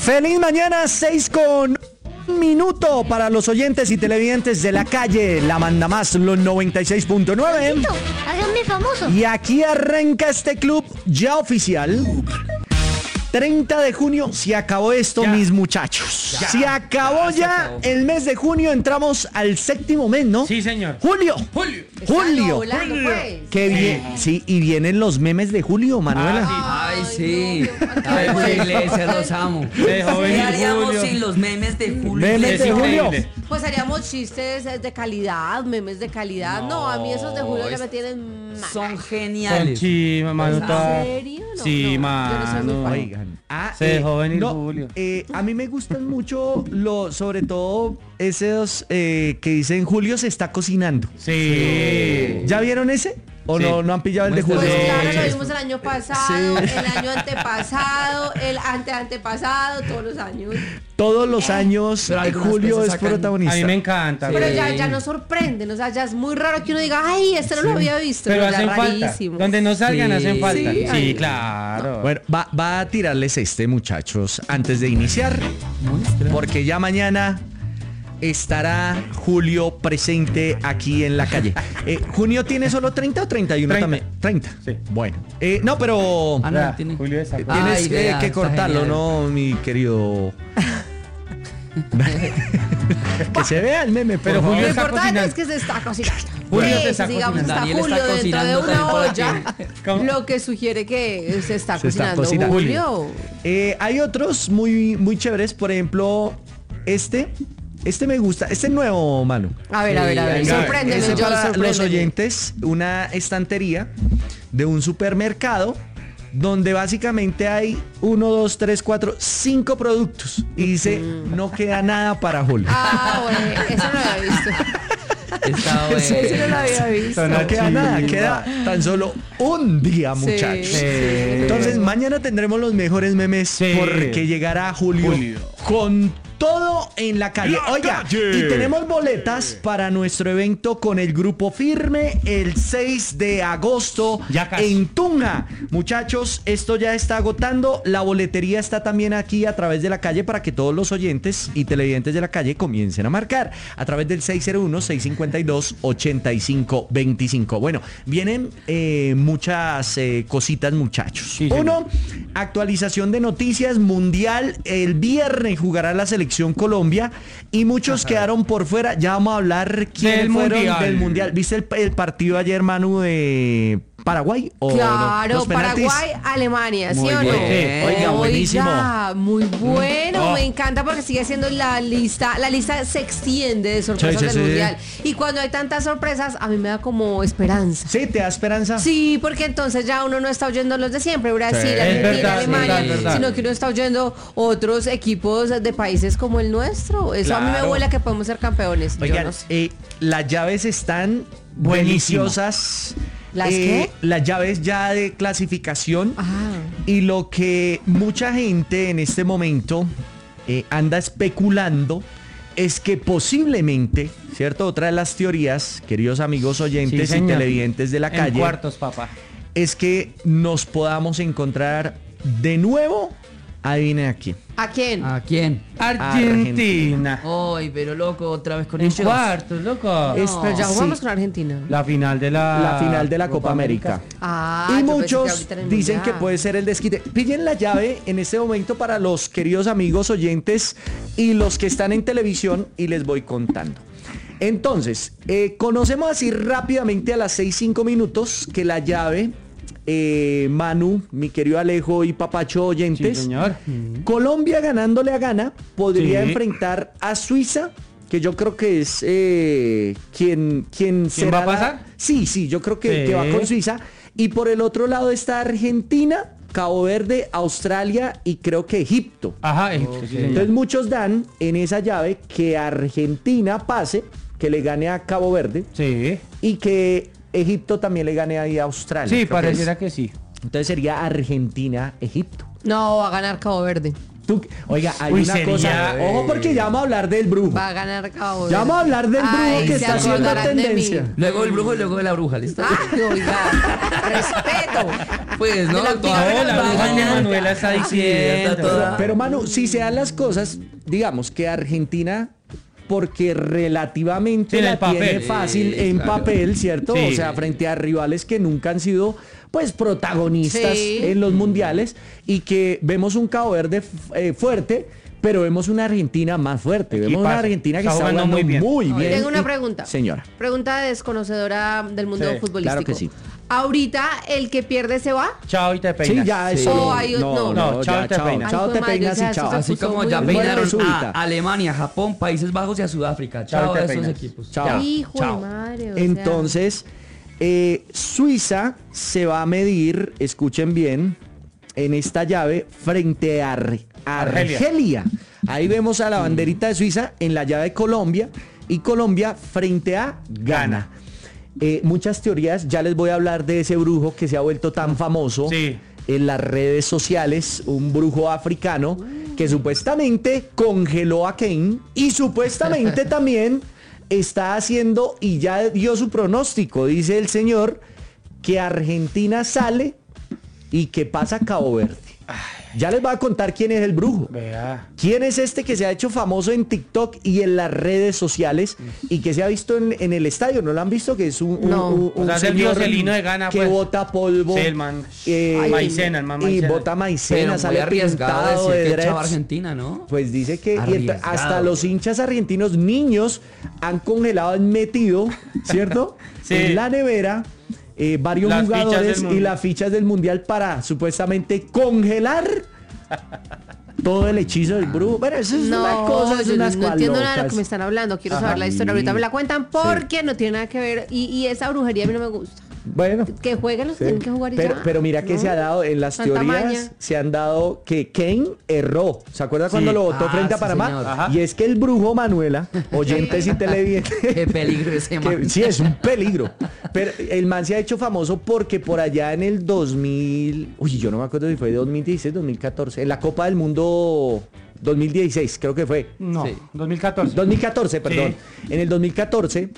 Feliz mañana, 6:01 para los oyentes y televidentes de la calle. La manda más, los 96.9. Háganme famoso. Y aquí arranca este club ya oficial. 30 de junio se acabó esto, ya. Mis muchachos. Ya. Se acabó ya el mes de junio, entramos al séptimo mes, ¿no? Sí, señor. Julio. Volando, pues. Qué bien. Sí, y vienen los memes de Julio, Manuela. Ay, sí. Ay, Iglesia, los amo. ¿Qué haríamos sin los memes de Julio? Memes de Julio. Pues haríamos chistes de calidad, memes de calidad. No, a mí esos de Julio ya me tienen mal. Son geniales. Sí, mamá. ¿En serio? No, sí, no, yo no soy muy fan. Oigan. Se dejó venir Julio. A mí me gustan mucho, sobre todo esos que dicen Julio se está cocinando. Sí. ¿Ya vieron ese? ¿O sí. no han pillado el de Julio? Pues claro, lo vimos el año pasado, el año antepasado, el antepasado, todos los años. Todos los años Julio es protagonista. A mí me encanta. Pero ya nos sorprenden, o sea, ya es muy raro que uno diga, ay, este no lo había visto. Pero ya hacen falta. rarísimo. Donde no salgan hacen falta. Sí, No. claro. Bueno, va a tirarles muchachos, antes de iniciar. Porque ya mañana estará Julio presente aquí en la calle. ¿Junio tiene solo 30 o 31 también? 30. Sí. Bueno. No, pero no, tiene. Julio está tienes que cortarlo, ¿no, mi querido? Que se vea el meme, pero Julio Lo está importante cocinando. es que se está cocinando. Julio se está digamos, cocinando. está Daniel Julio está dentro de cocinando una también por olla, ¿Cómo? lo que sugiere que se está Se está cocinando cocinando. Julio. Hay otros muy, muy chéveres, por ejemplo, este me gusta, este nuevo, Manu. A ver, venga, sorpréndeme, Ese para sorpréndeme. los oyentes, una estantería de un supermercado donde básicamente hay 1, 2, 3, 4, 5 productos y dice no queda nada para Julio. Ah, bueno, eso no lo había visto. Está bueno. Ese no lo había visto. No queda nada, queda tan solo un día, muchachos. Sí. Entonces mañana tendremos los mejores memes Sí. porque llegará Julio con todo en la calle. Oiga, y tenemos boletas para nuestro evento con el Grupo Firme el 6 de agosto Ya casi. en Tunja. Muchachos, esto ya está agotando. La boletería está también aquí a través de la calle para que todos los oyentes y televidentes de la calle comiencen a marcar a través del 601-652-8525. Bueno, vienen muchas cositas, muchachos. Sí, Uno, actualización de noticias mundial. El viernes jugará la selección Colombia y muchos quedaron por fuera. Ya vamos a hablar quiénes fueron del mundial. ¿Viste el partido ayer, Manu, de Paraguay? ¿O Claro, los penaltis? Paraguay, Alemania, ¿sí Muy o no? bien. Oiga, buenísimo. Oiga, muy bueno, me encanta porque sigue siendo la lista se extiende de sorpresas Sí, del sí. mundial. Y cuando hay tantas sorpresas, a mí me da como esperanza. ¿Sí? ¿Te da esperanza? Sí, porque entonces ya uno no está oyendo los de siempre, Brasil, Sí, Argentina, es verdad, Alemania, es verdad. sino que uno está oyendo otros equipos de países como el nuestro. Eso a mí me Claro. huele a que podemos ser campeones. Yo Oigan, no sé. las llaves están Buenísimo. deliciosas. ¿Las qué? Las llaves ya de clasificación. Ah. Y lo que mucha gente en este momento anda especulando es que posiblemente, ¿cierto? Otra de las teorías, queridos amigos oyentes Sí, y señor. televidentes de la En calle, cuartos, papá. es que nos podamos encontrar de nuevo, adivinen aquí. ¿A quién? ¿A quién? Argentina. Ay, pero loco, otra vez con En ellos. cuartos, loco. Pero ya jugamos sí. con Argentina. La final de la La final de la Copa América. Ah, Y yo pensé que muchos ahorita en el dicen que mundial. puede ser el desquite. Pillen la llave en este momento para los queridos amigos oyentes y los que están en televisión y les voy contando. Entonces, conocemos así rápidamente a las 6:05 minutos que la llave, Manu, mi querido Alejo y Papacho Sí, oyentes, señor. Colombia ganándole a Ghana podría Sí. enfrentar a Suiza, que yo creo que es quien será va a pasar? Sí, yo creo que Sí. va con Suiza. Y por el otro lado está Argentina, Cabo Verde, Australia y creo que Egipto. Ajá, sí, señor. Entonces muchos dan en esa llave que Argentina pase, que le gane a Cabo Verde Sí, y que Egipto también le gane ahí a Australia. sí, creo que pareciera es. que sí. Entonces sería Argentina, Egipto. No, va a ganar Cabo Verde. Oiga, hay Uy, una sería, cosa. Ojo, porque ya vamos a hablar del brujo. Va a ganar Cabo Ya vamos a hablar del brujo Ay, que se está haciendo acordarán de mí. tendencia. Luego el brujo y luego de la bruja, ¿listo? Ay, oiga, respeto. Pues no, De la todavía No, la bruja que Manuela está Sí, diciendo. está toda- Pero Manu, si se dan las cosas, digamos que Argentina, porque relativamente Sí, en la el papel. tiene fácil Sí, en claro. papel, ¿cierto? Sí. O sea, frente a rivales que nunca han sido pues protagonistas Sí. en los mundiales y que vemos un Cabo Verde fuerte, pero vemos una Argentina más fuerte. Vemos una Equipazo. Argentina que Está está jugando jugando muy muy bien. bien. Tengo una Y- pregunta. Señora. Pregunta de desconocedora del mundo Sí, futbolístico. claro que sí. Ahorita, ¿el que pierde se va? Chao y te peinas. Sí, ya Sí. eso. Oh, hay un- no. chao, ya, te chao. peinas. Chao, Ay, te fue madre, peinas o sea, y chao. eso se Así puso como muy ya bien. peinaron súbita. a Alemania, Japón, Países Bajos y a Sudáfrica. Chao, Chao te a esos peinas. equipos. Chao. Ya. Hijo de chao. madre. o sea. Entonces, Suiza se va a medir, escuchen bien, en esta llave frente a Argelia. Ahí vemos a la banderita de Suiza en la llave de Colombia y Colombia frente a Ghana. Muchas teorías, ya les voy a hablar de ese brujo que se ha vuelto tan famoso Sí. en las redes sociales, un brujo africano que supuestamente congeló a Kane y supuestamente también está haciendo y ya dio su pronóstico, dice el señor, que Argentina sale y que pasa Cabo Verde. Ya les voy a contar quién es el brujo. Vea. ¿Quién es este que se ha hecho famoso en TikTok y en las redes sociales y que se ha visto en el estadio? ¿No lo han visto? Que es un No. O sea, es el señor Dioselino de Ghana, que pues. bota polvo. Sí, el man. Ay, Maicena, el man y maicena. bota Pero maicena, muy sale arriesgado pintado de decir que dreads. echaba Argentina, ¿no? Pues dice que y Arriesgado. hasta los hinchas argentinos, niños, han congelado, han metido, ¿cierto? Sí. En la nevera varios Las fichas jugadores del y mundial. las fichas del mundial para supuestamente congelar todo el hechizo del brujo. Bueno, eso es una cosa, es yo unas no entiendo nada de lo locas. que me están hablando. Quiero Ajá. saber la historia. Ahorita me la cuentan porque Sí. no tiene nada que ver. Y esa brujería a mí no me gusta. Bueno. Que jueguen los Sí. tienen que jugar y pero, ya. pero mira que ¿no? se ha dado en las Tanta teorías, maña. se han dado que Kane erró. ¿Se acuerda cuando Sí. lo votó Ah, frente a sí, Panamá? señor. Ajá. Y es que el brujo Manuela, oyentes y televidentes, Qué peligro ese man. que sí es un peligro. Pero el man se ha hecho famoso porque por allá en el 2000, uy, yo no me acuerdo si fue 2016, 2014, en la Copa del Mundo 2016, creo que fue. No, Sí. 2014. 2014, perdón. En el 2014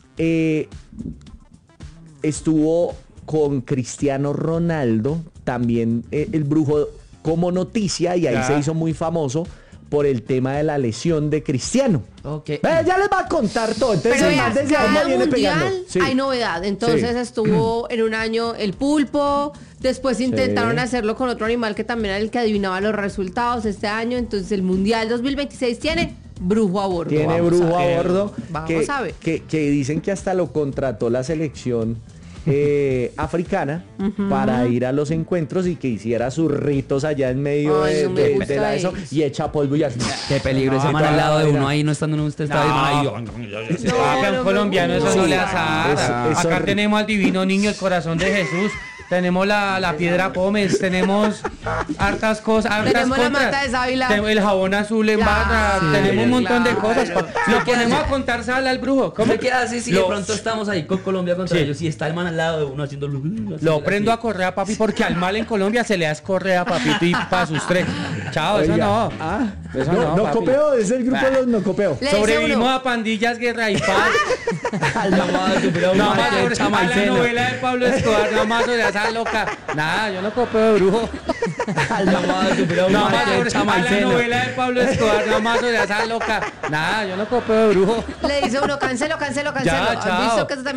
estuvo con Cristiano Ronaldo, también el brujo como noticia, y ahí Ya. se hizo muy famoso por el tema de la lesión de Cristiano. Ok. Ya les va a contar todo. Entonces, Pero el vea, man desde ahí cada me viene mundial pegando. Sí. hay novedad. Entonces Sí. estuvo en un año el pulpo, después intentaron Sí. hacerlo con otro animal que también era el que adivinaba los resultados este año. Entonces el mundial 2026 tiene brujo a bordo. Tiene Vamos brujo a a ver. bordo Vamos a ver. que dicen que hasta lo contrató la selección africana para ir a los encuentros y que hiciera sus ritos allá en medio Ay, de, no me de- gusta de la eso eso. y echa polvo y así. Qué peligro ese No, man al lado de mira. uno ahí, no estando en un estadio. No. Ahí, Acá en no me colombiano eso gusta. no le Sí. asara. Eso Acá es- tenemos al divino niño, el corazón de Jesús. Tenemos la piedra pómez, tenemos hartas cosas, hartas Tenemos la contras. mata de sábila. Tenemos el jabón azul en Ya. barra, Sí, tenemos un montón de claro. cosas. Lo ponemos a contar sal al brujo. ¿Cómo me queda así si de Lo- pronto estamos ahí con Colombia contra Sí. ellos y está el man al lado de uno haciendo Lo prendo a correa, papi, porque al mal en Colombia se le da correa, papito, y para sus tres. Chao, eso Oiga, no. no, Eso no, no papi. copeo, es el grupo de los no copeo. Le dice Sobrevivimos uno. a pandillas, guerra y paz. No más, superó No más más que sobre a la Chamaiceno. novela de Pablo Escobar, no más sobre esa loca. Nada, yo no copio de brujo. No más, superó No más más que sobre a la Chamaiceno. novela de Pablo Escobar, no más sobre esa loca. Nada, yo no copio de brujo. Le dice uno, cancelo. Ya, ¿Has chao. visto que eso también